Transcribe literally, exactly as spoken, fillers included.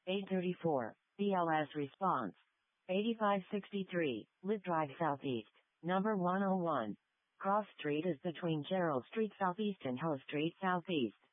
eight thirty-four, B L S response. eighty-five sixty-three, Lit Drive Southeast, number one oh one. Cross Street is between Gerald Street Southeast and Hill Street Southeast.